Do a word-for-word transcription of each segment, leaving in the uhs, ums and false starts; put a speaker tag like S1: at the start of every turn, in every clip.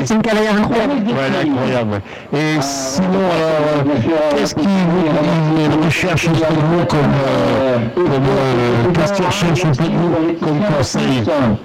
S1: c'est une cavalière incroyable.
S2: Ouais, incroyable. Et sinon, alors, qu'est-ce qu'il recherche un peu de vous comme, euh, comme euh, qu'est-ce qu'il recherche un peu de vous comme conseil?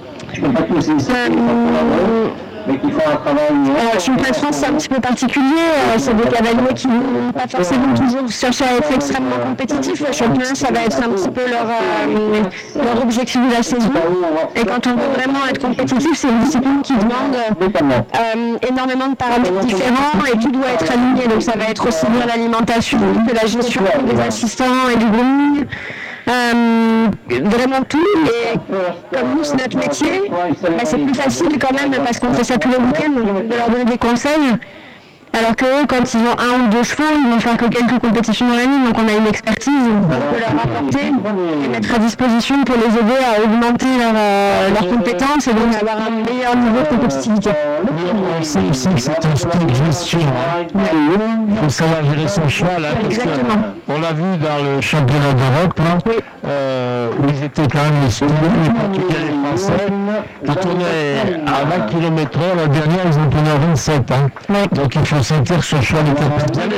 S1: Euh, mais qui font un travail. Euh, championnat de France, c'est un petit peu particulier. Euh, c'est des cavaliers qui ne vont pas forcément toujours chercher à être extrêmement compétitifs. Le championnat, ça va être un petit peu leur, euh, leur objectif de la saison. Et quand on veut vraiment être compétitif, c'est une discipline qui demande euh, énormément de paramètres différents et tout doit être aligné. Donc ça va être aussi bien l'alimentation que la gestion des assistants et du grooming. Euh, vraiment tout, et comme nous c'est notre métier, bah, c'est plus facile quand même parce qu'on fait ça tous les week-ends de leur donner des conseils, alors que eux, quand ils ont un ou deux chevaux, ils vont faire que quelques compétitions dans l'année, donc on a une expertise qu'on peut leur apporter et mettre à disposition pour les aider à augmenter leur, euh, leurs compétences et donc avoir un meilleur niveau de compétitivité.
S2: C'est aussi que c'est un sport de gestion. Il faut savoir gérer son cheval. Hein,
S1: Exactement.
S2: On l'a vu dans le championnat d'Europe, hein, oui. euh, où ils étaient quand même les Portugais et les Français. Ils tournaient à vingt kilomètres heure. La dernière, ils ont tourné à vingt-sept. Hein. Oui. Donc il faut sentir que ce cheval est capable d'aller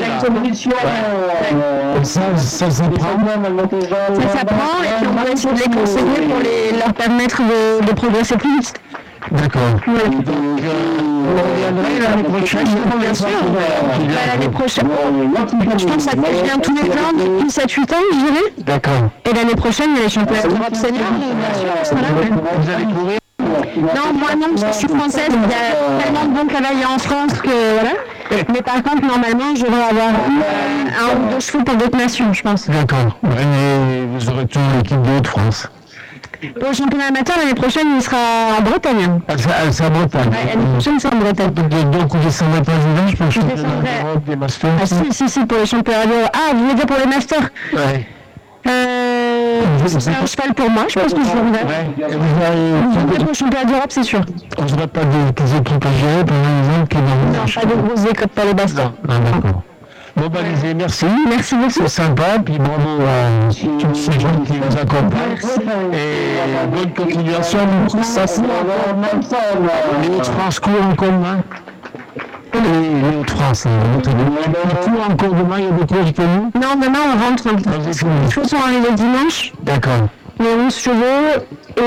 S2: là. Ça, ça s'apprend.
S1: Ça s'apprend et puis on va essayer de les conseiller pour les, leur permettre de, de progresser plus vite.
S2: D'accord.
S1: Oui.
S2: Donc, euh, on reviendrait l'année prochaine.
S1: Bien sûr. Bah, l'année prochaine, je pense que ça vient tous les ans depuis sept huit ans, je dirais.
S2: D'accord.
S1: Et l'année prochaine, il y a les championnats d'Europe senior.
S2: Vous allez courir?
S1: Non, moi non, parce que je suis française, il y a tellement de bons cavaliers en France que voilà. Mais par contre, normalement, je vais avoir euh, un ou deux chevaux pour d'autres nations, je pense.
S2: D'accord. Et vous aurez toujours l'équipe de Haute-France.
S1: Pour le championnat amateur, l'année prochaine, il sera en Bretagne.
S2: Ah, c'est en Bretagne.
S1: Ouais, l'année prochaine, c'est en Bretagne.
S2: Donc, vous descendrez pas dimanche pour le championnat d'Europe des Masters?
S1: Ah, si, si, si, pour les championnats d'Europe. Ah, vous voulez dire pour les Masters?
S2: Ouais.
S1: Euh, c'est un cheval pour moi, je pense que je viendrai.
S2: Ouais.
S1: Vous viendrez pour le championnat d'Europe, c'est sûr.
S2: On n'aura pas des équipes à gérer, par exemple, qui
S1: non, non, pas de grosses équipes pour les Masters.
S2: Ah, d'accord. Bon, bah, Lisée, merci.
S1: Merci beaucoup.
S2: C'est sympa, puis bravo à tous ces gens qui nous accompagnent. Merci. Et bonne continuation. Ça, c'est les Hauts-de-France courent encore demain. Les Hauts-de-France, ils courent encore demain, il y a des courses pour nous?
S1: Non, demain on rentre. Les chevaux sont arrivés dimanche.
S2: D'accord.
S1: Les onze chevaux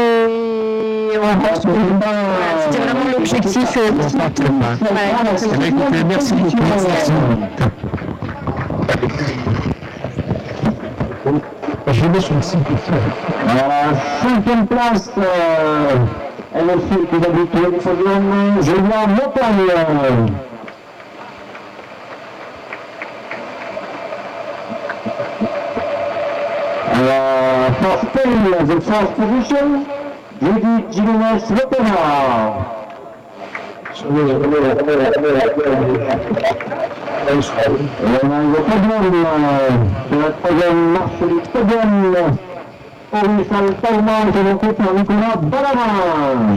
S1: et on rentre. Voilà, c'était vraiment l'objectif.
S2: Euh... Ouais. Écoutez, merci beaucoup. Merci. Je vais sur le site. Cinquième place, euh, elle est fille qui va habituer les podiums. Je vois Montagne. Uh, for Spain, the fourth position, Judith Jimenez Lopera. On a le podium de la troisième marche du podium. Orissal Talman qui est monté par Nicolas Ballavin.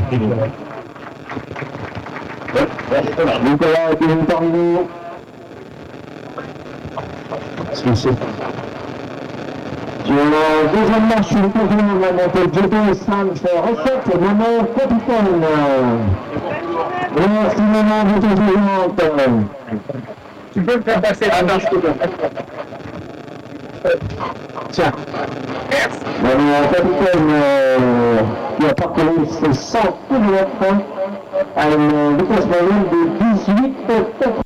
S2: Nicolas est une terminée. C'est ça. Sur la deuxième marche du podium, on va monter J P Sanz Recette, Maman Capitaine. Merci Maman de tes suivantes. Tu peux me faire passer la marche. Tiens. Maman Capitaine euh, qui a parcouru ses cent kilomètres à une vitesse moyenne de dix-huit kilomètres.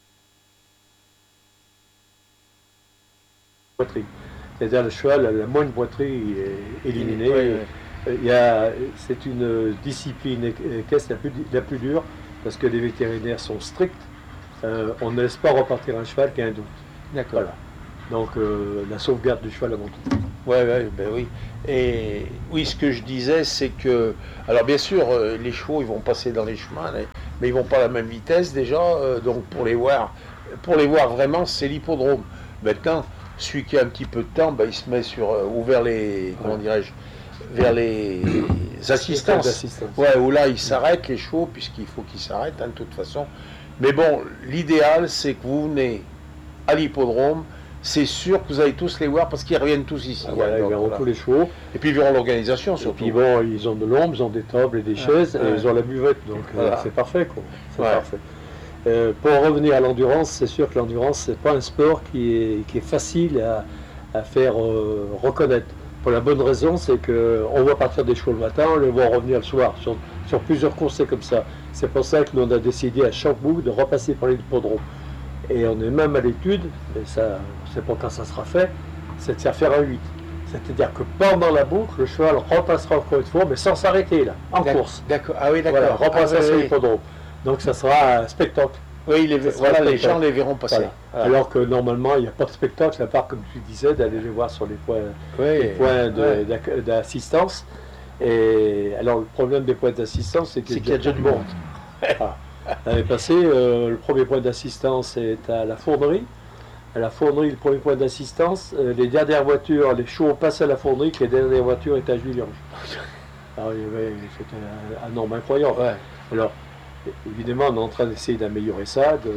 S3: C'est-à-dire le cheval a la moindre boiterie est éliminée. Oui, oui. Il y a, c'est une discipline équestre la plus, la plus dure parce que les vétérinaires sont stricts. Euh, on ne laisse pas repartir un cheval qui a un doute.
S4: D'accord.
S3: Voilà. Donc euh, la sauvegarde du cheval avant tout.
S4: Oui, ouais, ben oui. Et oui, ce que je disais, c'est que, alors bien sûr, euh, les chevaux, ils vont passer dans les chemins, mais ils vont pas à la même vitesse déjà. Euh, donc pour les voir, pour les voir vraiment, c'est l'hippodrome. Maintenant, celui qui a un petit peu de temps, ben, il se met sur euh, ou vers les, comment dirais-je, vers les assistances. Ouais, où là, ils s'arrêtent les chevaux puisqu'il faut qu'ils s'arrêtent hein, de toute façon. Mais bon, l'idéal, c'est que vous venez à l'hippodrome, c'est sûr que vous allez tous les voir parce qu'ils reviennent tous ici.
S3: Ah, voilà,
S4: hein,
S3: ils
S4: donc,
S3: verront
S4: voilà.
S3: tous les chevaux.
S4: Et puis ils verront l'organisation
S3: Et
S4: surtout.
S3: puis bon, ils ont de l'ombre, ils ont des tables et des chaises,
S4: ouais.
S3: et ils ont la buvette, donc
S4: Voilà.
S3: euh, c'est parfait, quoi. C'est
S4: Ouais.
S3: parfait. Euh, pour revenir à l'endurance, c'est sûr que l'endurance, c'est pas un sport qui est, qui est facile à, à faire euh, reconnaître. Pour la bonne raison, c'est qu'on voit partir des chevaux le matin, on les voit revenir le soir. Sur, sur plusieurs courses, c'est comme ça. C'est pour ça que nous, on a décidé à chaque bout de repasser par l'hippodrome. Et on est même à l'étude, mais ça, je ne sais pas quand ça sera fait, c'est de faire faire un huit. C'est-à-dire que pendant la boucle, le cheval repassera encore une fois, mais sans s'arrêter, là, en
S4: D'accord.
S3: course.
S4: D'accord. Ah oui, d'accord.
S3: Voilà, repassera
S4: ah,
S3: sur
S4: oui,
S3: l'hippodrome. Donc ça sera un spectacle.
S4: oui, les,
S3: Ça sera
S4: voilà,
S3: un
S4: les
S3: spectacle.
S4: gens les verront passer.
S3: Voilà.
S4: Voilà.
S3: Alors que normalement, il n'y a pas de spectacle, à part, comme tu disais, d'aller les voir sur les points,
S4: Oui,
S3: les points de-
S4: ouais.
S3: d'ac- d'assistance. Et alors, le problème des points d'assistance, c'est qu'il
S4: C'est qu'il y a déjà du
S3: trop de
S4: monde.
S3: Ah. L'année passée, euh, le premier point d'assistance est à la fournerie. À la fournerie, le premier point d'assistance, euh, les dernières voitures, les chevaux passent à la fournerie, que les dernières voitures étaient à Juliange. Alors, il y avait- c'était un, un nombre incroyable.
S4: Ouais.
S3: Alors, évidemment, on est en train d'essayer d'améliorer ça, de,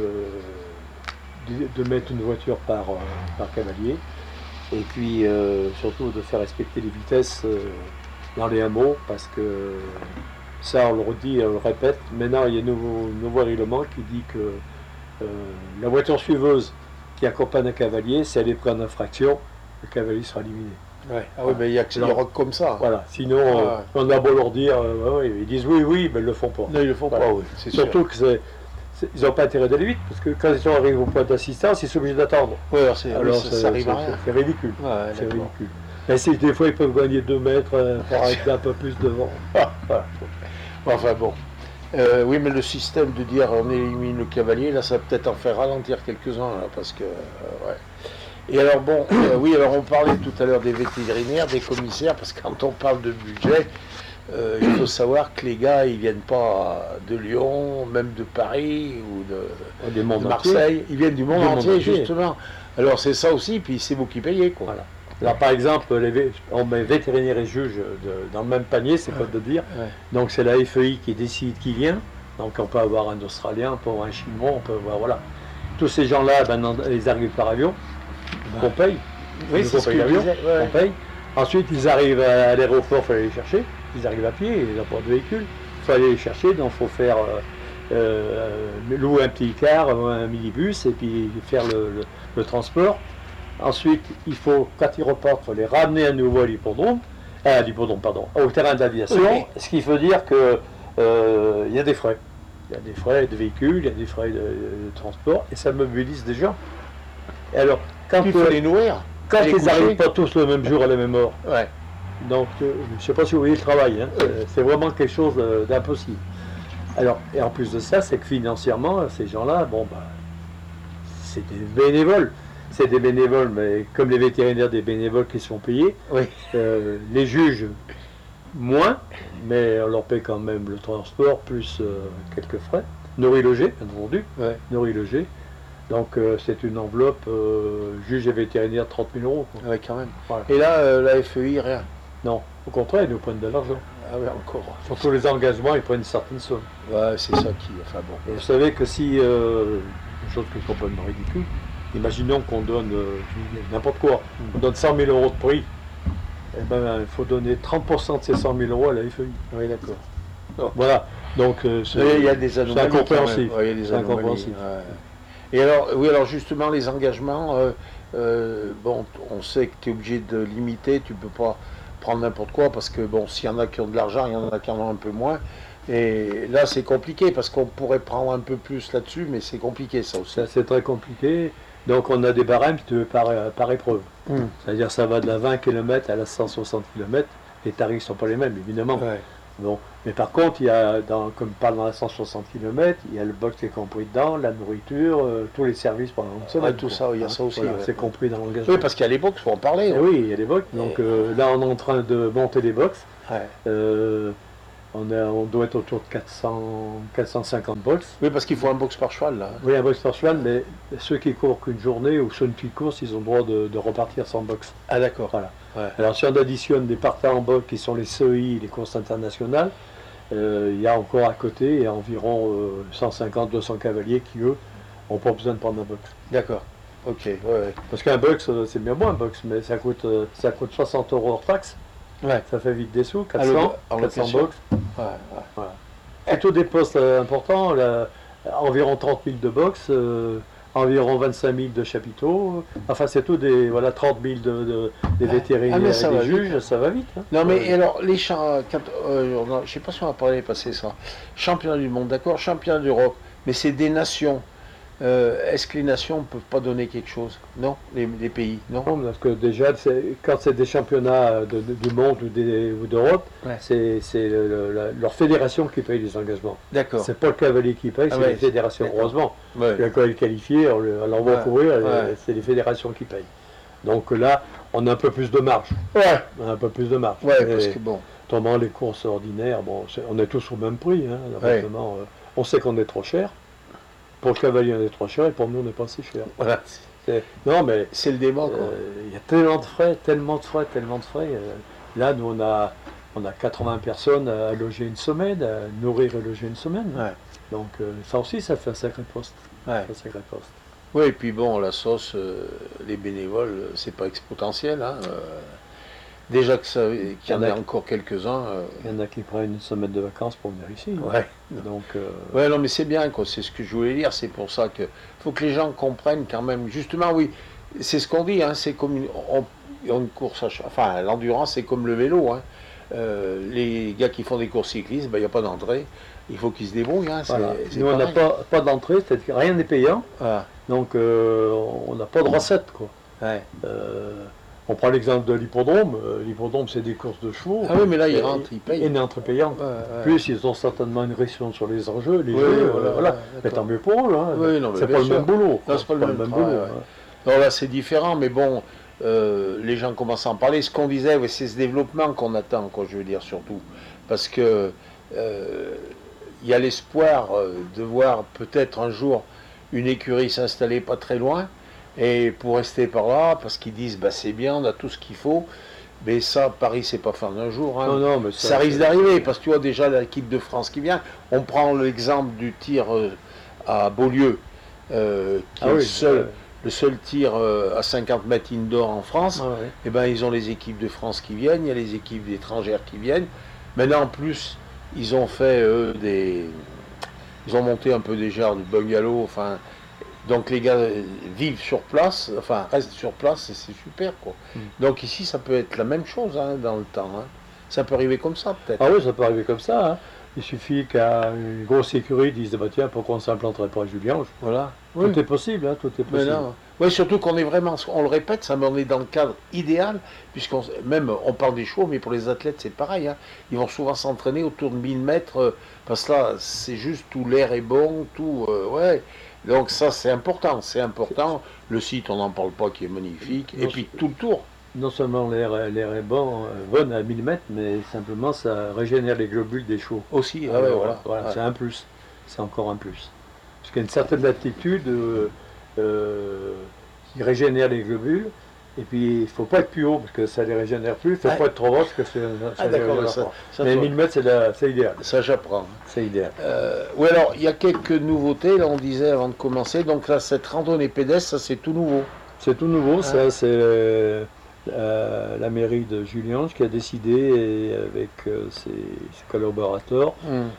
S3: de, de mettre une voiture par, euh, par cavalier, et puis euh, surtout de faire respecter les vitesses euh, dans les hameaux, parce que ça, on le redit, on le répète, maintenant il y a un nouveau, nouveau règlement qui dit que euh, la voiture suiveuse qui accompagne un cavalier, si elle est prise en infraction, le cavalier sera éliminé.
S4: Ouais. Ah oui, mais il y a que
S3: Alors,
S4: des rocs comme ça.
S3: Voilà, sinon,
S4: Ah,
S3: euh, on a beau leur dire, euh, ouais, ouais, ils disent oui, oui, mais ils le font pas.
S4: Non, ils le font
S3: Voilà.
S4: pas, oui, c'est sûr.
S3: Surtout que c'est, c'est- ils n'ont pas intérêt d'aller vite, parce que quand ils sont arrivés au point d'assistance, ils sont obligés d'attendre.
S4: Ouais, alors, c'est- oui,
S3: Alors
S4: ça,
S3: c'est,
S4: ça arrive à
S3: c'est-
S4: rien.
S3: c'est ridicule.
S4: Ouais,
S3: C'est
S4: d'accord.
S3: ridicule. Mais si des fois ils peuvent gagner deux mètres euh, pour arrêter un peu plus devant. Voilà.
S4: Enfin bon. Euh, oui, mais le système de dire on élimine le cavalier, là, ça va peut-être en faire ralentir quelques-uns, là, parce que, euh, ouais. Et alors, bon, euh, oui, alors on parlait tout à l'heure des vétérinaires, des commissaires, parce que quand on parle de budget, euh, il faut savoir que les gars, ils viennent pas de Lyon, même de Paris ou de,
S3: Des mondes
S4: de
S3: entiers.
S4: Marseille, ils viennent du monde
S3: Du monde
S4: entier,
S3: entier.
S4: justement. Alors, c'est ça aussi, puis c'est vous qui payez, quoi.
S3: Voilà. Alors par exemple, les vé- on met vétérinaire et juge de- dans le même panier, c'est pas de dire.
S4: Ouais.
S3: Donc c'est la F E I qui décide qui vient. Donc on peut avoir un Australien, on peut avoir un Chinois, on peut avoir, voilà. Tous ces gens-là, ben, non, ils arrivent par avion, on paye.
S4: Oui,
S3: Nous,
S4: c'est
S3: on
S4: ce
S3: paye
S4: que je
S3: l'avion,
S4: disais, ouais.
S3: on paye. Ensuite, ils arrivent à, à l'aéroport, il faut aller les chercher. Ils arrivent à pied, ils n'ont pas de véhicule. Il faut aller les chercher, donc il faut faire euh, euh, louer un petit car, un minibus, et puis faire le, le- le transport. Ensuite, il faut, quand ils repartent, il faut les ramener à nouveau à l'hippodrome, euh, à l'hippodrome, pardon, au terrain d'aviation,
S4: Oui.
S3: ce qui veut dire que euh, il y a des frais. Il y a des frais de véhicule, il y a des frais de, de transport, et ça mobilise des gens. Et alors, quand,
S4: Puis il faut
S3: euh,
S4: les nourrir.
S3: quand
S4: les
S3: ils
S4: coucher.
S3: n'arrivent pas tous le même jour à la même heure,
S4: Ouais.
S3: donc euh, je ne sais pas si vous voyez le travail, hein, c'est- c'est vraiment quelque chose euh, d'impossible. Alors, et en plus de ça, c'est que financièrement, ces gens-là, bon, bah, c'est des bénévoles. C'est des bénévoles, mais comme les vétérinaires, des bénévoles qui sont payés.
S4: Oui.
S3: Euh, les juges, moins, mais on leur paie quand même le transport, plus euh, quelques frais. Nourri-logé, bien entendu.
S4: Ouais.
S3: Nourri-logé. Donc euh, c'est une enveloppe, euh, juge et vétérinaire, trente mille euros. quoi.
S4: Ouais, quand même.
S3: Voilà.
S4: Et là, euh, la F E I, rien.
S3: Non, au contraire, ils nous prennent de l'argent.
S4: Ah oui, encore.
S3: Surtout les engagements, ils prennent une certaine somme.
S4: Ouais, c'est ça qui. Enfin bon.
S3: Et vous savez que si, euh, une chose qui est complètement ridicule, imaginons qu'on donne euh, n'importe quoi, on donne cent mille euros de prix, eh ben, il faut donner trente pour cent de ces cent mille euros à la F E I.
S4: Oui, d'accord.
S3: Voilà, donc euh, c'est
S4: Oui, il y a des anomalies.
S3: c'est incompréhensible.
S4: quand même. Ouais, il y a des
S3: C'est
S4: anomalies.
S3: incompréhensible.
S4: Ouais. Et alors, oui, alors justement, les engagements, euh, euh, bon, on sait que tu es obligé de limiter, tu peux pas prendre n'importe quoi parce que, bon, s'il y en a qui ont de l'argent, il y en a qui en ont un peu moins. Et là, c'est compliqué parce qu'on pourrait prendre un peu plus là-dessus, mais c'est compliqué ça aussi.
S3: Ça, c'est très compliqué. Donc on a des barèmes si tu veux, par, par épreuve.
S4: Mm.
S3: C'est-à-dire ça va de la vingt kilomètres à la cent soixante kilomètres. Les tarifs ne sont pas les mêmes, évidemment.
S4: Ouais.
S3: Bon. Mais par contre, il y a, dans, comme parle dans la cent soixante kilomètres, il y a le box qui est compris dedans, la nourriture, euh, tous les services pendant une semaine.
S4: Ouais, tout ça, il y a ça aussi,
S3: Voilà,
S4: ouais.
S3: c'est compris dans l'engagement.
S4: Oui, parce qu'il y a les box, il faut en parler.
S3: Eh
S4: hein.
S3: oui, il y a des box. Donc euh, là, on est en train de monter des box.
S4: Ouais.
S3: Euh, on, a- on doit être autour de quatre cents, quatre cent cinquante box.
S4: Oui, parce qu'il faut un box par cheval, là.
S3: Oui, un box par cheval, mais ceux qui courent qu'une journée ou sur une petite course, ils ont le droit de, de repartir sans box.
S4: Ah, d'accord.
S3: Voilà.
S4: Ouais.
S3: Alors si on additionne des partants en box qui sont les C E I, les courses internationales, euh, il y a encore à côté il y a environ euh, cent cinquante à deux cents cavaliers qui, eux, n'ont pas besoin de prendre un box.
S4: D'accord. ok, ouais, ouais.
S3: Parce qu'un box, c'est bien bon un box, mais ça coûte, ça coûte soixante euros hors taxe.
S4: Ouais.
S3: Ça fait vite des sous, quatre cents,
S4: en
S3: quatre cents
S4: location.
S3: box.
S4: Ouais, ouais.
S3: Voilà. C'est tous des postes euh, importants, là, environ trente mille de box, euh, environ vingt-cinq mille de chapiteaux. Enfin, c'est tout des voilà, trente mille de, de, des vétérinaires
S4: Ah, mais ça
S3: et
S4: va
S3: des
S4: vite.
S3: juges, ça va vite. Hein.
S4: Non mais
S3: Ouais.
S4: et alors les champs, euh, on a- je sais pas si on va parler passer ça. Championnat du monde, d'accord, championnat d'Europe, mais c'est des nations. Euh, Est-ce que les nations ne peuvent pas donner quelque chose? Non, les, les pays, non.
S3: Non, parce que déjà, c'est- quand c'est des championnats de- de- du monde ou des- ou d'Europe,
S4: Ouais.
S3: c'est c'est le- le- la- leur fédération qui paye les engagements.
S4: D'accord.
S3: C'est pas le cavalier qui paye,
S4: Ah
S3: c'est
S4: ouais,
S3: les fédérations.
S4: d'accord.
S3: Heureusement,
S4: Ouais.
S3: quand elle est qualifiée, on le- on l'envoie
S4: Ouais,
S3: courir, et
S4: ouais.
S3: c'est les fédérations qui payent. Donc là, on a un peu plus de marge.
S4: Ouais.
S3: On a un peu plus de marge.
S4: Ouais,
S3: Et
S4: parce que bon.
S3: autrement, les courses ordinaires, bon, c'est- on est tous au même prix. Hein,
S4: Ouais.
S3: simplement, euh, on sait qu'on est trop cher. Pour le cavalier, on est trop cher, et pour nous, on n'est pas si cher.
S4: Voilà.
S3: C'est- Non, mais
S4: C'est le débat quoi.
S3: euh, il y a tellement de frais, tellement de frais, tellement de frais. euh, là, nous, on a, on a quatre-vingts personnes à loger une semaine, à nourrir et loger une semaine.
S4: Ouais.
S3: Donc, euh, ça aussi, ça fait un sacré poste.
S4: Ouais.
S3: Un sacré poste.
S4: Oui, et puis bon, la sauce, euh, les bénévoles, euh, c'est pas exponentiel. Hein, euh, déjà que ça, qu'il y en
S3: Il y
S4: a
S3: en a-
S4: encore quelques-uns. euh,
S3: Il y en a qui prennent une semaine de vacances pour venir ici. hein.
S4: ouais.
S3: Donc, euh,
S4: Ouais, non, mais c'est bien, quoi. C'est ce que je voulais dire. C'est pour ça que faut que les gens comprennent quand même. Justement, oui, c'est ce qu'on dit. Hein, c'est comme une, on- une course à cheval. Enfin, l'endurance, c'est comme le vélo. Hein. Euh, les gars qui font des courses cyclistes, ben, il n'y a pas d'entrée. Il faut qu'ils se débrouillent. Hein, c'est-
S3: voilà.
S4: c'est
S3: Nous, on n'a
S4: pareil.
S3: pas, pas d'entrée, c'est-à-dire que rien n'est payant.
S4: Voilà.
S3: Donc, euh, on n'a pas de recette. Quoi.
S4: Ouais.
S3: Euh, on prend l'exemple de l'hippodrome. Euh, l'hippodrome, c'est des courses de chevaux.
S4: Ah oui, mais là, ils
S3: Et-
S4: rentrent, ils payent.
S3: Et une entrée payante.
S4: Ouais, ouais.
S3: Plus, ils ont certainement une réaction sur les enjeux, les
S4: Oui,
S3: jeux,
S4: oui,
S3: euh,
S4: voilà,
S3: voilà.
S4: ouais,
S3: Mais
S4: d'accord.
S3: tant mieux pour eux. Hein.
S4: Oui, non, mais
S3: c'est
S4: bien
S3: pas le
S4: sûr.
S3: même boulot.
S4: Non, c'est pas le même
S3: boulot.
S4: travail, ouais.
S3: hein.
S4: Non, là, c'est différent, mais bon, euh, les gens commencent à en parler. Ce qu'on disait, ouais, c'est ce développement qu'on attend, quoi, je veux dire, surtout. Parce que euh, il y a l'espoir euh, de voir peut-être un jour une écurie s'installer pas très loin, et pour rester par là, parce qu'ils disent, bah, c'est bien, on a tout ce qu'il faut. Mais ça, Paris, c'est pas faire d'un jour. Hein.
S3: Non, non, mais
S4: Ça risque d'arriver, parce que tu vois déjà l'équipe de France qui vient. On prend l'exemple du tir euh, à Beaulieu, euh, qui
S3: Ah
S4: est le
S3: oui,
S4: seul,
S3: euh,
S4: le seul tir euh, à cinquante mètres indoor en France.
S3: ah ouais.
S4: Eh ben, ils ont les équipes de France qui viennent, il y a les équipes étrangères qui viennent. Maintenant, en plus, ils ont fait eux, des. Ils ont monté un peu déjà du bungalow, enfin. Donc les gars euh, vivent sur place, enfin restent sur place et c'est super quoi.
S3: Mm.
S4: Donc ici ça peut être la même chose hein, dans le temps. Hein. Ça peut arriver comme ça peut-être.
S3: Ah oui, ça peut arriver comme ça. Hein. Il suffit qu'à une grosse écurie dise bah, tiens, pourquoi on ne s'implanterait pas à Julien?
S4: Voilà.
S3: Tout est possible, hein, tout est
S4: Mais
S3: possible.
S4: non. Ouais, surtout qu'on est vraiment, on le répète, ça, mais on est dans le cadre idéal, puisqu'on même on parle des chevaux, mais pour les athlètes c'est pareil. Hein. Ils vont souvent s'entraîner autour de mille mètres, euh, parce que là c'est juste tout l'air est bon, tout euh, ouais. Donc ça c'est important, c'est important. Le site on n'en parle pas qui est magnifique, et
S3: Non,
S4: puis tout le tour.
S3: Non seulement l'air l'air est bon, euh, bon à mille mètres, mais simplement ça régénère les globules des chevaux.
S4: Aussi, ah
S3: Alors,
S4: ouais, voilà.
S3: voilà,
S4: Ouais.
S3: c'est un plus. C'est encore un plus. Parce qu'il y a une certaine altitude euh, euh, qui régénère les globules. Et puis il ne faut pas être plus haut parce que ça ne les régénère plus. Il ne faut
S4: Ah.
S3: pas être trop bas parce que ça, ça
S4: Ah
S3: les
S4: d'accord,
S3: régénère
S4: ça,
S3: pas.
S4: ça,
S3: Mais
S4: faut-
S3: mille mètres, c'est la- c'est idéal.
S4: ça j'apprends.
S3: C'est idéal.
S4: Euh, ou alors, il y a quelques nouveautés, là on disait avant de commencer, donc là cette randonnée pédestre, ça c'est tout nouveau.
S3: C'est tout nouveau,
S4: Ah.
S3: ça c'est euh, la, la mairie de Juliange qui a décidé, et avec euh, ses, ses collaborateurs,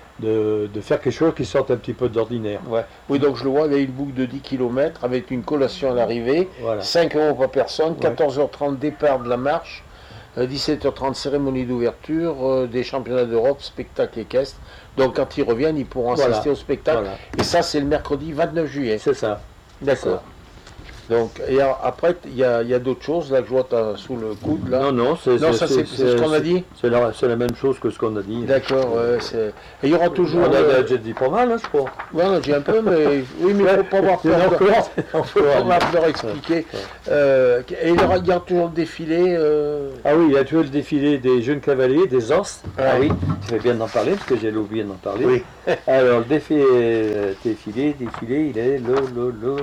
S3: de, de faire quelque chose qui sorte un petit peu d'ordinaire.
S4: Ouais. Oui, donc je le vois, il y a une boucle de dix kilomètres avec une collation à l'arrivée,
S3: Voilà.
S4: cinq euros par personne,
S3: Ouais.
S4: quatorze heures trente départ de la marche, euh, dix-sept heures trente cérémonie d'ouverture, euh, des championnats d'Europe, spectacle équestre. Donc quand ils reviennent, ils pourront
S3: Voilà.
S4: assister au spectacle.
S3: Voilà.
S4: Et ça, c'est le mercredi vingt-neuf juillet.
S3: C'est ça.
S4: D'accord. Donc, et alors, après, il y a, il y a d'autres choses, là que je vois t'as sous le coude, là.
S3: Non, non, c'est
S4: Non, ça, c'est- c'est ce qu'on a dit.
S3: C'est la, c'est la même chose que ce qu'on a dit.
S4: D'accord, ouais, c'est... Et il y aura toujours...
S3: On a
S4: euh,
S3: déjà dit pas mal, hein, je crois.
S4: Ouais, non, j'ai un peu, mais oui, mais il ne faut pas avoir
S3: Il y en a
S4: peur. de-
S3: encore.
S4: Il faut pas avoir peur d'expliquer. Euh, et il y aura, il y aura toujours le défilé. euh,
S3: Ah oui, il y a toujours le défilé des jeunes cavaliers, des os. Ah
S4: Ouais.
S3: oui, tu fais bien d'en parler parce que j'ai oublié d'en parler.
S4: Oui.
S3: Alors, le défilé, euh, défilé, défilé, il est le, le, le...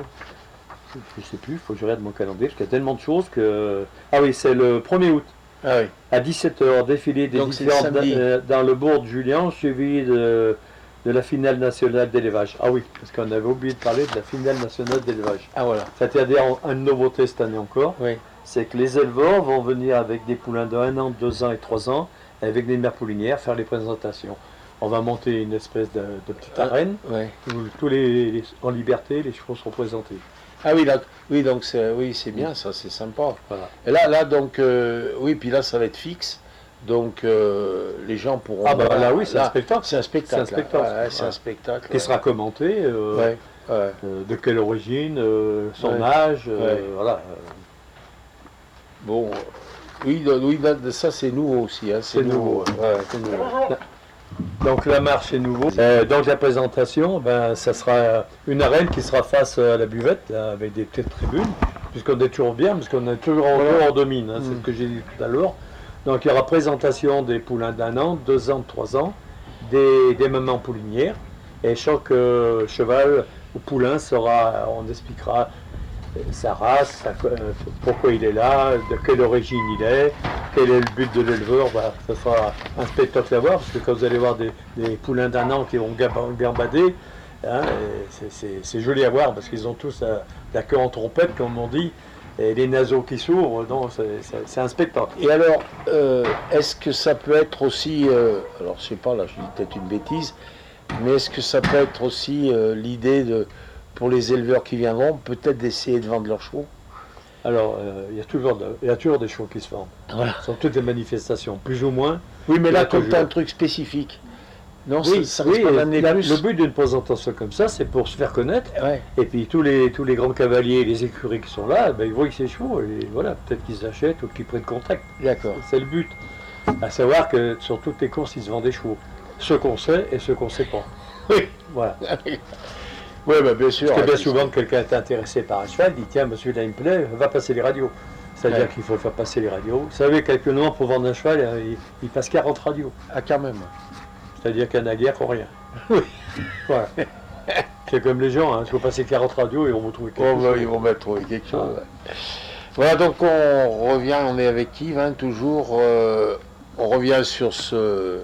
S3: Je sais plus, il faut que je regarde mon calendrier parce qu'il y a tellement de choses que... Ah oui, c'est le premier août.
S4: Ah oui.
S3: À dix-sept heures, défilé des
S4: Donc, c'est le
S3: différentes
S4: samedi.
S3: euh, dans le bourg de Julien, suivi de, de la finale nationale d'élevage. Ah oui, parce qu'on avait oublié de parler de la finale nationale d'élevage.
S4: Ah voilà.
S3: C'est-à-dire une nouveauté cette année encore,
S4: Oui.
S3: c'est que les éleveurs vont venir avec des poulains de un an, deux ans et trois ans, avec des mères poulinières, faire les présentations. On va monter une espèce de, de petite arène,
S4: Ouais.
S3: où tous les, les- en liberté, les chevaux seront présentés.
S4: Ah oui, là, oui, donc c'est oui, c'est bien, ça, c'est sympa.
S3: Voilà.
S4: Et là, là, donc, euh, oui, puis là, ça va être fixe. Donc, euh, les gens pourront.
S3: Ah bah là, oui, c'est un
S4: là,
S3: spectacle.
S4: C'est un spectacle.
S3: C'est un spectacle.
S4: là. Ouais, ouais, c'est
S3: Ouais.
S4: un spectacle.
S3: Qui sera commenté, euh,
S4: Ouais, ouais.
S3: euh, de quelle origine, euh, son
S4: Ouais.
S3: âge, euh,
S4: Ouais.
S3: voilà.
S4: Bon, oui, donc, oui, là, ça, c'est nouveau aussi. Hein,
S3: C'est nouveau.
S4: Ouais, c'est nouveau.
S3: Donc la marche est nouveau. Euh, donc la présentation, ben, ça sera une arène qui sera face à la buvette, là, avec des petites tribunes, puisqu'on est toujours bien, parce qu'on est toujours en haut, on domine, hein, c'est
S4: Mm.
S3: ce que j'ai dit tout à l'heure. Donc il y aura présentation des poulains d'un an, deux ans, trois ans, des, des mamans poulinières, et chaque euh, cheval ou poulain sera, on expliquera sa race, sa- euh, pourquoi il est là, de quelle origine il est, quel est le but de l'éleveur. Bah, ce sera un spectacle à voir, parce que quand vous allez voir des, des poulains d'un an qui vont gab- gambader, hein, et c'est- c'est c'est joli à voir, parce qu'ils ont tous euh, la queue en trompette, comme on dit, et les naseaux qui s'ouvrent, donc c'est- c'est c'est un spectacle.
S4: Et alors, euh, est-ce que ça peut être aussi, euh, alors je sais pas, là je dis peut-être une bêtise, mais est-ce que ça peut être aussi euh, l'idée de, pour les éleveurs qui viendront, peut-être d'essayer de vendre leurs chevaux?
S3: Alors, euh, il y a toujours de- il y a toujours des chevaux qui se vendent.
S4: Voilà.
S3: Ce sont toutes des manifestations, plus ou moins.
S4: Oui, mais
S3: Il y
S4: là,
S3: a
S4: comme
S3: toujours.
S4: tu un truc spécifique. Non,
S3: Oui,
S4: ça, ça
S3: oui,
S4: risque pas d'amener
S3: la-
S4: plus.
S3: le but d'une présentation comme ça, c'est pour se faire connaître.
S4: Ouais.
S3: Et puis tous les, tous les grands cavaliers, les écuries qui sont là, ben, ils voient que c'est chevaux. Et voilà, peut-être qu'ils achètent ou qu'ils prennent contact.
S4: D'accord.
S3: C'est le but. À savoir que sur toutes les courses, ils se vendent des chevaux. Ceux qu'on sait et ceux qu'on ne sait pas.
S4: Oui.
S3: Voilà.
S4: Oui, bah, bien sûr.
S3: Parce que bien
S4: Ouais,
S3: souvent, quand quelqu'un est intéressé par un cheval, il dit tiens, monsieur, là, il me plaît, va passer les radios. C'est-à-dire
S4: Ouais.
S3: qu'il faut faire passer les radios. Vous savez qu'actuellement, pour vendre un cheval, euh, il, il passe quarante radios.
S4: Ah, quand même.
S3: C'est-à-dire qu'il y en a guère pour rien. Oui. Voilà. C'est comme les gens, hein. Il faut passer quarante radios et on va trouver quelque
S4: Oh, bah,
S3: chose.
S4: ils vont mettre trouver quelque chose.
S3: Ah.
S4: ouais. Voilà, donc on revient, on est avec Yves, hein, toujours. euh, on revient sur ce,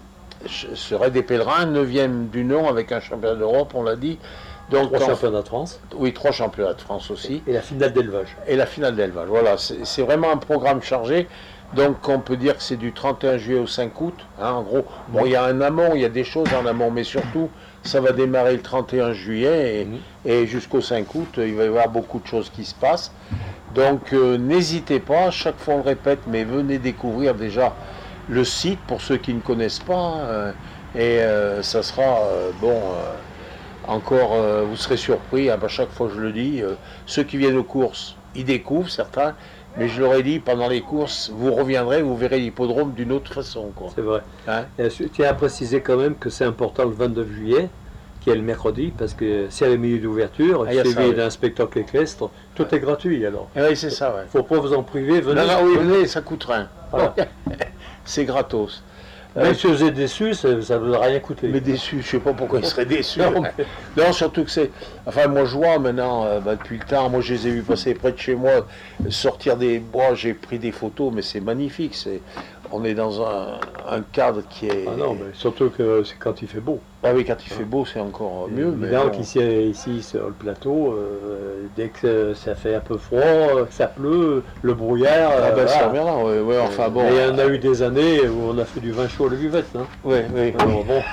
S4: ce raid des pèlerins, neuvième du nom avec un championnat d'Europe, on l'a dit. Donc,
S3: Trois
S4: en-
S3: championnats de France
S4: oui, trois championnats de France aussi.
S3: et la finale d'élevage.
S4: Et la finale d'élevage. Voilà, c'est c'est vraiment un programme chargé. Donc on peut dire que c'est du trente et un juillet au cinq août. Hein, en gros, bon, il y a un amont, il y a des choses en amont, mais surtout, ça va démarrer le trente et un juillet et,
S3: Mhm.
S4: et jusqu'au cinq août, il va y avoir beaucoup de choses qui se passent. Donc euh, n'hésitez pas, chaque fois on le répète, mais venez découvrir déjà le site pour ceux qui ne connaissent pas. euh, et euh, ça sera, euh, bon, euh, encore, euh, vous serez surpris, à chaque fois je le dis, euh, ceux qui viennent aux courses, ils découvrent certains, mais je leur ai dit, pendant les courses, vous reviendrez, vous verrez l'hippodrome d'une autre façon. Quoi.
S3: C'est vrai.
S4: Hein?
S3: Et je tiens à préciser quand même que c'est important le vingt-neuf juillet, qui est le mercredi, parce que c'est le milieu d'ouverture,
S4: Ah, il y a
S3: suivi
S4: ça, oui.
S3: d'un spectacle équestre, tout est gratuit alors.
S4: Eh oui, c'est ça, ouais.
S3: Faut pas vous en priver, venez.
S4: Non, non, oui, venez, ça coûte rien.
S3: Voilà.
S4: C'est gratos.
S3: Même
S4: Euh,
S3: si vous êtes déçus, ça ne vous a rien coûté.
S4: mais déçu, je sais pas pourquoi ils seraient déçus.
S3: Non,
S4: Non, surtout que c'est. Enfin, moi je vois maintenant, euh, bah, depuis le temps, moi je les ai vus passer près de chez moi, sortir des bois, j'ai pris des photos, mais c'est magnifique. C'est... On est dans un, un cadre qui est.
S3: Ah non, mais surtout que c'est quand il fait beau.
S4: Ah oui, quand il fait beau, c'est encore mieux. Mais
S3: Évidemment
S4: bon.
S3: qu'ici ici, sur le plateau, euh, dès que ça fait un peu froid, que ça pleut, le brouillard.
S4: Ah
S3: euh,
S4: ben ça
S3: voilà.
S4: reviendra, ouais, ouais, enfin bon.
S3: Et il y en a eu des années où on a fait du vin chaud à la buvette. Hein.
S4: Ouais, ouais.
S3: Alors bon,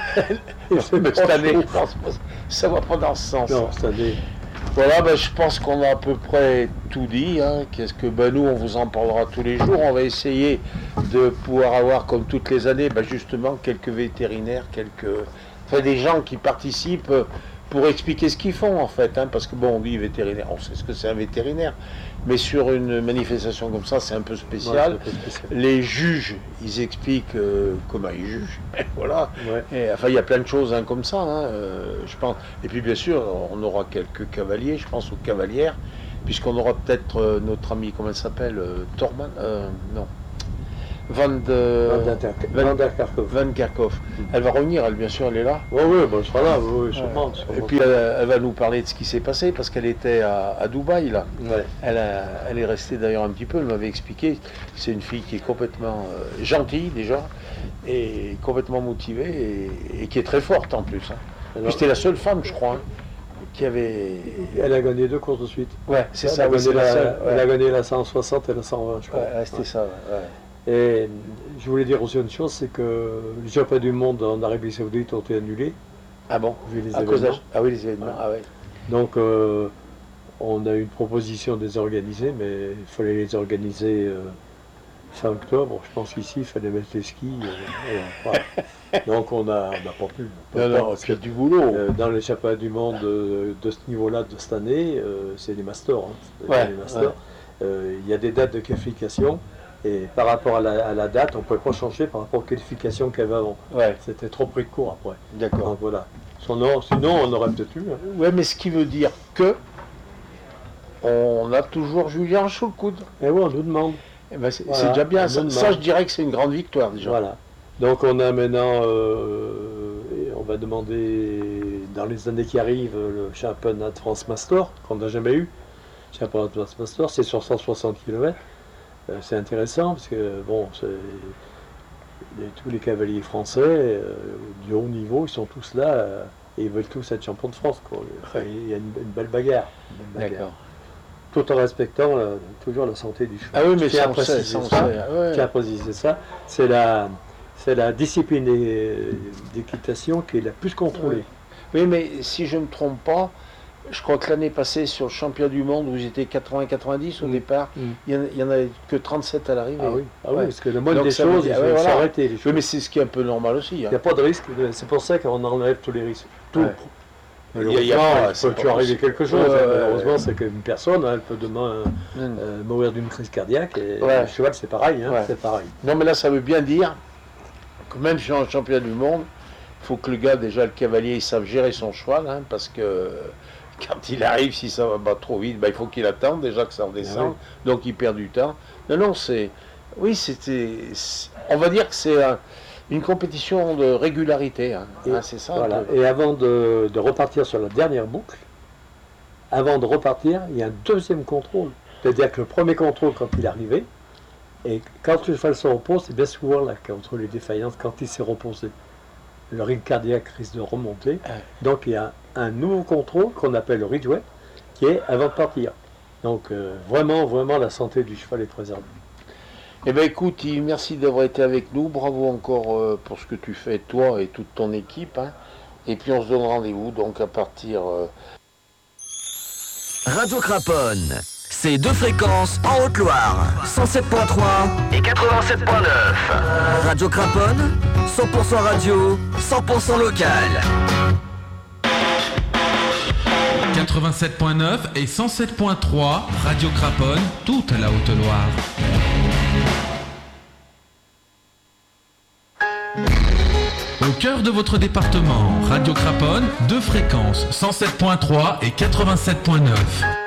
S4: Mais cette
S3: pas
S4: année,
S3: chaud.
S4: je pense pas- ça va pas dans ce sens.
S3: Non, cette année.
S4: Voilà, ben, je pense qu'on a à peu près tout dit. Hein. Qu'est-ce que ben, nous, on vous en parlera tous les jours. On va essayer de pouvoir avoir, comme toutes les années, ben, justement quelques vétérinaires, quelques, enfin, des gens qui participent euh, pour expliquer ce qu'ils font en fait. Hein. Parce que bon, on dit vétérinaire, on sait ce que c'est un vétérinaire, mais sur une manifestation comme ça, c'est un peu spécial.
S3: Ouais, c'est un peu spécial.
S4: Les juges, ils expliquent euh, comment ils jugent. Voilà.
S3: Ouais.
S4: Et, enfin, il y a plein de choses hein, comme ça, hein, euh, je pense. Et puis, bien sûr, on aura quelques cavaliers, je pense aux cavalières, puisqu'on aura peut-être euh, notre ami, comment elle s'appelle, euh, Torman, euh, non, Van de...
S3: Van der Kerkhoff.
S4: Van Kerkhoff. Elle va revenir, elle, bien sûr, elle est là.
S3: Oui, oui, bon, je serai là, oui, oui, sûrement.
S4: Ouais. sûrement. Et puis, elle, elle va nous parler de ce qui s'est passé, parce qu'elle était à, à Dubaï, là.
S3: Ouais.
S4: Elle, a, elle est restée d'ailleurs un petit peu, elle m'avait expliqué. C'est une fille qui est complètement euh, gentille, déjà, et complètement motivée, et, et qui est très forte, en plus. Hein. Alors, puis, c'était la seule femme, je crois, hein, qui avait...
S3: Elle a gagné deux courses de suite.
S4: Ouais, c'est
S3: elle
S4: ça.
S3: A
S4: ouais,
S3: gagné
S4: la,
S3: la,
S4: seule, ouais.
S3: Elle a gagné la cent soixante et la cent vingt, je crois.
S4: Ouais, c'était ouais. ça, ouais.
S3: Et je voulais dire aussi une chose, c'est que les championnats du monde en Arabie Saoudite ont été annulés.
S4: Ah bon
S3: Vu les
S4: à
S3: événements.
S4: Cause ah oui, les événements. Ouais. Ah ouais.
S3: Donc, euh, on a eu une proposition de les organiser, mais il fallait les organiser euh, fin octobre. Je pense qu'ici, il fallait mettre les skis. Euh, voilà. Donc, on n'a on pas pu.
S4: Non, non,
S3: parce que
S4: du boulot.
S3: Euh, dans les championnats du monde euh, de ce niveau-là de cette année, euh, c'est les masters. Hein.
S4: Ouais,
S3: les masters.
S4: ouais.
S3: Euh, il y a des dates de qualification. Et par rapport à la, à la date, on ne pouvait pas changer par rapport aux qualifications qu'il y avait avant.
S4: Ouais.
S3: C'était trop pris de court après.
S4: D'accord.
S3: Donc voilà. Sinon, sinon on aurait peut-être eu. Hein.
S4: Ouais, mais ce qui veut dire que on a toujours Julien sous le coude.
S3: Et oui, on nous demande.
S4: Eh ben c'est,
S3: Voilà,
S4: c'est déjà bien. Ça,
S3: demande.
S4: ça, je dirais que c'est une grande victoire déjà.
S3: Voilà. Donc on a maintenant, euh, on va demander dans les années qui arrivent le championnat de France Master qu'on n'a jamais eu. Le championnat de France Master, c'est sur cent soixante kilomètres. Euh, c'est intéressant parce que bon, c'est, les, tous les cavaliers français euh, du haut niveau, ils sont tous là euh, et ils veulent tous être champions de France. Quoi. Enfin, il y a une, une belle bagarre. Une belle bagarre.
S4: D'accord.
S3: Tout en respectant la, toujours la santé du cheval.
S4: Ah oui, mais
S3: Qui a
S4: ça, on sait,
S3: précisé
S4: ça, on
S3: ça,
S4: sait. Ouais.
S3: qui a précisé ça, c'est la, c'est la discipline d'équitation qui est la plus contrôlée.
S4: Oui, mais si je ne me trompe pas, je crois que l'année passée sur le championnat du monde où j'étais quatre-vingts quatre-vingt-dix au
S3: Mm.
S4: départ,
S3: Mm.
S4: il n'y en, en avait que trente-sept à l'arrivée.
S3: Ah oui, ah oui
S4: Ouais.
S3: parce que le mode
S4: Donc
S3: des
S4: ça veut
S3: choses,
S4: dire-
S3: il
S4: ouais,
S3: faut
S4: voilà.
S3: s'arrêter les
S4: Oui,
S3: choses.
S4: mais c'est ce qui est un peu normal aussi.
S3: Il
S4: Hein.
S3: n'y a pas de risque, c'est pour ça qu'on enlève tous les risques. Tout.
S4: Ouais.
S3: Mais
S4: Il y a- il y a
S3: heureusement,
S4: pas-
S3: il
S4: c'est
S3: peut
S4: pas
S3: toujours arriver
S4: possible.
S3: quelque chose.
S4: Ouais, ouais,
S3: hein,
S4: ouais,
S3: malheureusement,
S4: ouais.
S3: c'est qu'une personne, hein, elle peut demain
S4: Mm.
S3: euh, mourir d'une crise cardiaque. Et
S4: Ouais.
S3: le cheval, c'est pareil. Hein,
S4: Ouais.
S3: c'est pareil.
S4: Non, mais là, ça veut bien dire que même sur un championnat du monde, il faut que le gars, déjà, le cavalier, il sache gérer son cheval, hein, parce que quand il arrive, si ça va pas trop vite, bah, il faut qu'il attende déjà que ça redescende,
S3: Ah
S4: donc il perd du temps. Non, non, c'est... Oui, c'était... c'est- On va dire que c'est un- une compétition de régularité, hein.
S3: Et,
S4: Hein, c'est ça. un
S3: voilà.
S4: peu.
S3: Et avant de, de repartir sur la dernière boucle, avant de repartir, il y a un deuxième contrôle. C'est-à-dire que le premier contrôle, quand il est arrivé, et quand le cheval se repose, c'est bien souvent là, contre les défaillances, quand il s'est reposé. Le rythme cardiaque risque de remonter.
S4: Ouais.
S3: Donc il y a un nouveau contrôle qu'on appelle le ridgeway, qui est avant de partir. Donc euh, vraiment, vraiment, la santé du cheval est préservée.
S4: Eh bien, écoute, Yves, merci d'avoir été avec nous. Bravo encore euh, pour ce que tu fais, toi et toute ton équipe. Hein. Et puis, on se donne rendez-vous, donc, à partir... Euh...
S5: Radio Craponne, c'est deux fréquences en Haute-Loire, cent sept point trois et quatre-vingt-sept point neuf. Radio Craponne, cent pour cent radio, cent pour cent local.
S6: quatre-vingt-sept point neuf et cent sept point trois, Radio Craponne, toute la Haute-Loire. Au cœur de votre département, Radio Craponne, deux fréquences, cent sept point trois et quatre-vingt-sept point neuf.